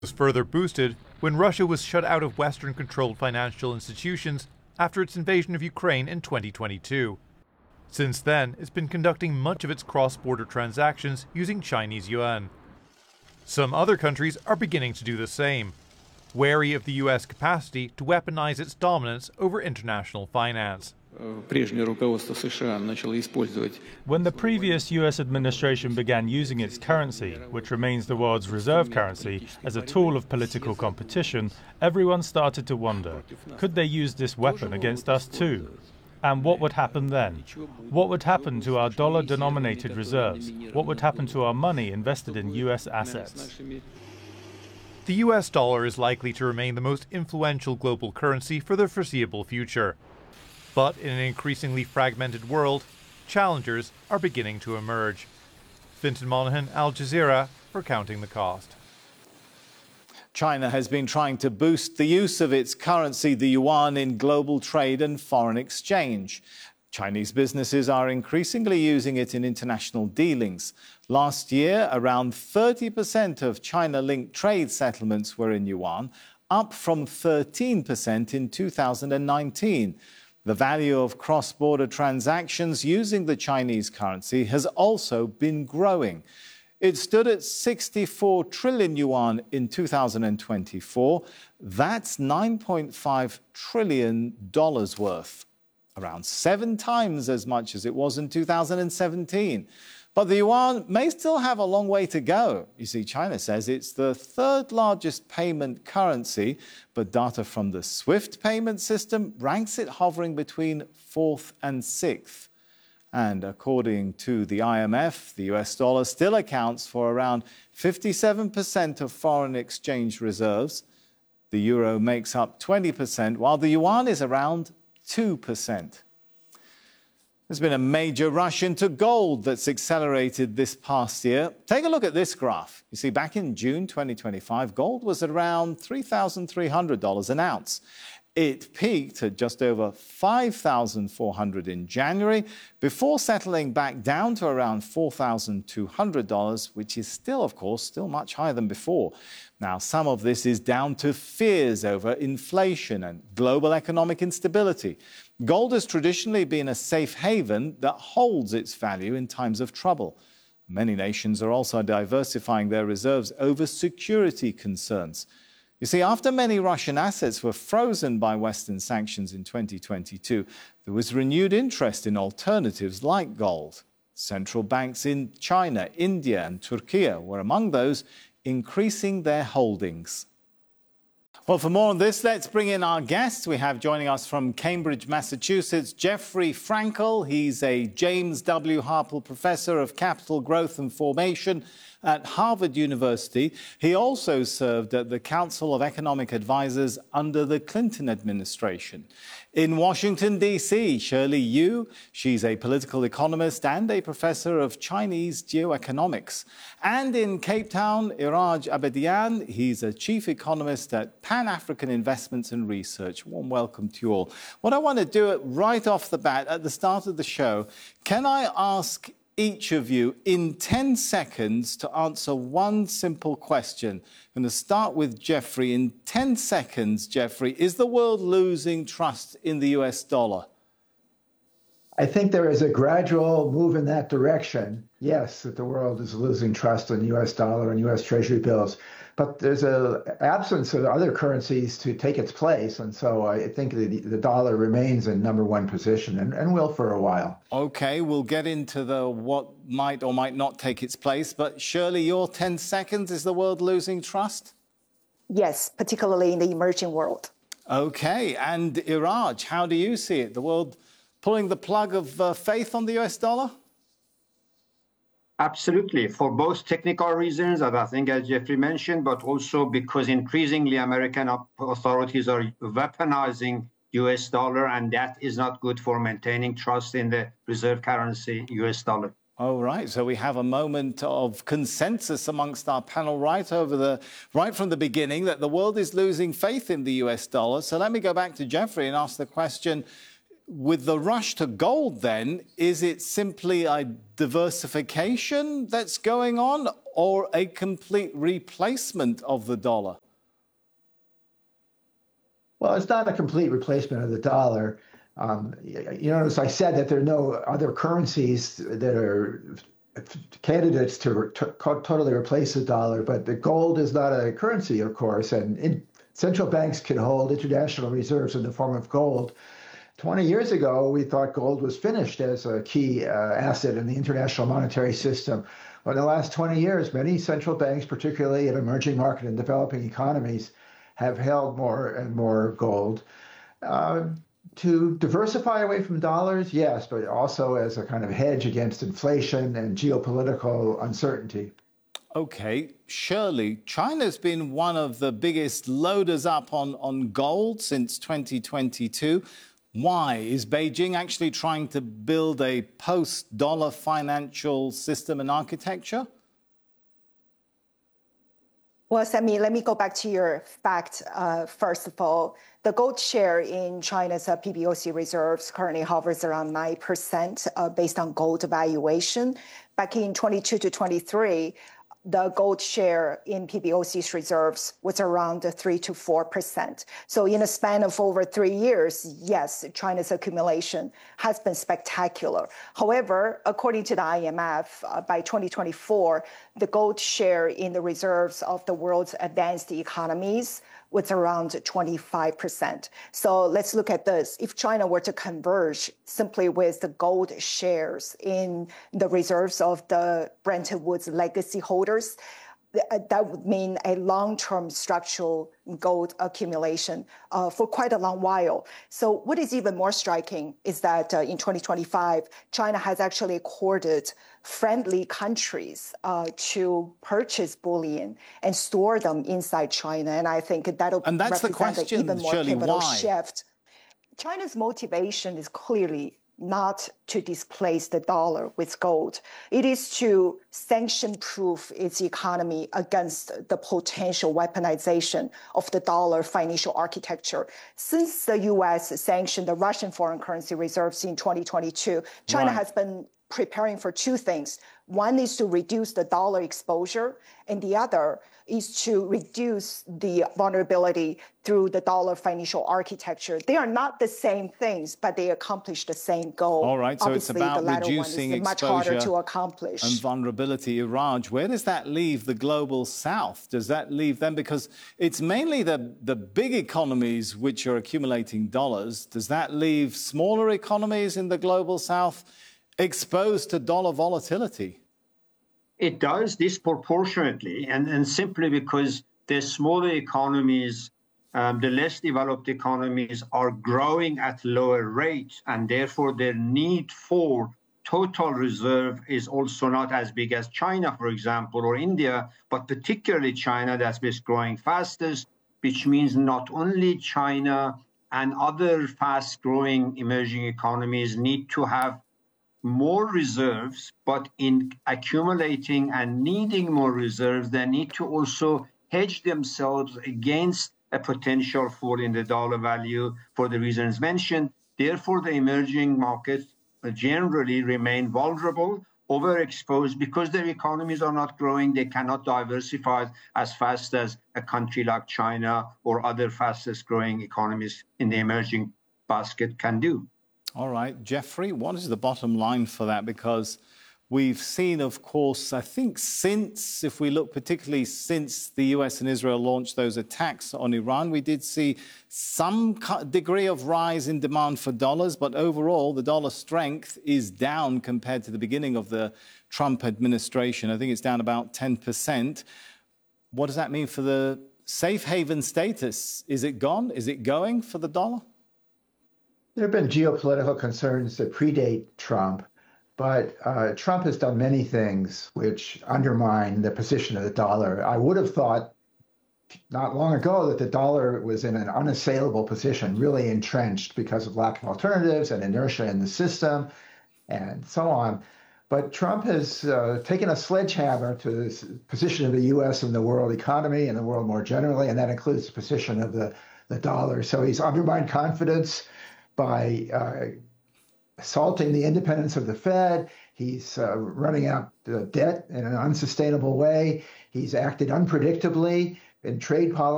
Was further boosted when Russia was shut out of Western-controlled financial institutions after its invasion of Ukraine in 2022. Since then, it's been conducting much of its cross-border transactions using Chinese yuan. Some other countries are beginning to do the same, wary of the US capacity to weaponize its dominance over international finance. When the previous US administration began using its currency, which remains the world's reserve currency, as a tool of political competition, everyone started to wonder, could they use this weapon against us too? And what would happen then? What would happen to our dollar-denominated reserves? What would happen to our money invested in US assets? The US dollar is likely to remain the most influential global currency for the foreseeable future. But in an increasingly fragmented world, challengers are beginning to emerge. Fintan Monaghan, Al Jazeera, for Counting the Cost. China has been trying to boost the use of its currency, the yuan, in global trade and foreign exchange. Chinese businesses are increasingly using it in international dealings. Last year, around 30% of China-linked trade settlements were in yuan, up from 13% in 2019. The value of cross-border transactions using the Chinese currency has also been growing. It stood at 64 trillion yuan in 2024. That's $9.5 trillion worth, around 7 times as much as it was in 2017. But the yuan may still have a long way to go. You see, China says it's the 3rd largest payment currency, but data from the SWIFT payment system ranks it hovering between 4th and 6th. And according to the IMF, the US dollar still accounts for around 57% of foreign exchange reserves. The euro makes up 20%, while the yuan is around 2%. There's been a major rush into gold that's accelerated this past year. Take a look at this graph. You see, back in June 2025, gold was at around $3,300 an ounce. It peaked at just over $5,400 in January, before settling back down to around $4,200, which is still, of course, still much higher than before. Now, some of this is down to fears over inflation and global economic instability. Gold has traditionally been a safe haven that holds its value in times of trouble. Many nations are also diversifying their reserves over security concerns. You see, after many Russian assets were frozen by Western sanctions in 2022, there was renewed interest in alternatives like gold. Central banks in China, India and Turkey were among those increasing their holdings. Well, for more on this, let's bring in our guest. We have joining us from Cambridge, Massachusetts, Jeffrey Frankel. He's a James W. Harpel Professor of Capital Growth and Formation at Harvard University. He also served at the Council of Economic Advisors under the Clinton administration. In Washington, D.C., Shirley Yu. She's a political economist and a professor of Chinese geoeconomics. And in Cape Town, Iraj Abedian. He's a chief economist at Pan-African Investments and Research. Warm welcome to you all. What I want to do right off the bat, at the start of the show, can I ask each of you in 10 seconds to answer one simple question? I'm going to start with Jeffrey. In 10 seconds, Jeffrey, is the world losing trust in the US dollar? I think there is a gradual move in that direction. Yes, that the world is losing trust in the US dollar and US Treasury bills. But there's an absence of other currencies to take its place. And so I think the dollar remains in #1 position and will for a while. OK, we'll get into the what might or might not take its place. But Shirley, your 10 seconds, is the world losing trust? Yes, particularly in the emerging world. OK, and Iraj, how do you see it? The world pulling the plug of faith on the US dollar? Absolutely, for both technical reasons, as I think as Jeffrey mentioned, but also because increasingly American authorities are weaponizing US dollar, and that is not good for maintaining trust in the reserve currency, US dollar. Oh, right. So we have a moment of consensus amongst our panel right from the beginning that the world is losing faith in the US dollar. So let me go back to Jeffrey and ask the question, with the rush to gold, then, is it simply a diversification that's going on or a complete replacement of the dollar? Well, it's not a complete replacement of the dollar. You notice I said that there are no other currencies that are candidates to totally replace the dollar, but the gold is not a currency, of course, and central banks can hold international reserves in the form of gold. 20 years ago, we thought gold was finished as a key asset in the international monetary system. But in the last 20 years, many central banks, particularly in emerging market and developing economies, have held more and more gold. To diversify away from dollars, yes, but also as a kind of hedge against inflation and geopolitical uncertainty. Okay, surely China's been one of the biggest loaders up on gold since 2022. Why? Is Beijing actually trying to build a post-dollar financial system and architecture? Well, Sammy, let me go back to your fact. First of all, the gold share in China's PBOC reserves currently hovers around 9% based on gold valuation. Back in 22 to 23, the gold share in PBOC's reserves was around 3 to 4%. So in a span of over 3 years, yes, China's accumulation has been spectacular. However, according to the IMF, by 2024, the gold share in the reserves of the world's advanced economies was around 25%. So let's look at this. If China were to converge simply with the gold shares in the reserves of the Bretton Woods legacy holders, that would mean a long-term structural gold accumulation for quite a long while. So what is even more striking is that in 2025, China has actually courted friendly countries to purchase bullion and store them inside China. And I think that'll represent an even more pivotal shift. China's motivation is clearly not to displace the dollar with gold. It is to sanction-proof its economy against the potential weaponization of the dollar financial architecture. Since the U.S. sanctioned the Russian foreign currency reserves in 2022, China has been preparing for two things. One is to reduce the dollar exposure, and the other is to reduce the vulnerability through the dollar financial architecture. They are not the same things, but they accomplish the same goal. All right, so obviously, it's about the latter reducing one is much harder to accomplish. And vulnerability. Iraj, where does that leave the global south? Does that leave them? Because it's mainly the big economies which are accumulating dollars. Does that leave smaller economies in the global south exposed to dollar volatility? It does disproportionately, and simply because the smaller economies, the less developed economies are growing at lower rates, and therefore their need for total reserve is also not as big as China, for example, or India, but particularly China that's been growing fastest, which means not only China and other fast-growing emerging economies need to have more reserves, but in accumulating and needing more reserves, they need to also hedge themselves against a potential fall in the dollar value for the reasons mentioned. Therefore, the emerging markets generally remain vulnerable, overexposed, because their economies are not growing. They cannot diversify as fast as a country like China or other fastest growing economies in the emerging basket can do. All right, Jeffrey, what is the bottom line for that? Because we've seen, of course, I think since, if we look particularly since the US and Israel launched those attacks on Iran, we did see some degree of rise in demand for dollars, but overall the dollar strength is down compared to the beginning of the Trump administration. I think it's down about 10%. What does that mean for the safe haven status? Is it gone? Is it going for the dollar? There have been geopolitical concerns that predate Trump, but Trump has done many things which undermine the position of the dollar. I would have thought not long ago that the dollar was in an unassailable position, really entrenched because of lack of alternatives and inertia in the system and so on. But Trump has taken a sledgehammer to the position of the U.S. and the world economy and the world more generally, and that includes the position of the dollar. So he's undermined confidence by assaulting the independence of the Fed. He's running out debt in an unsustainable way. He's acted unpredictably in trade policy.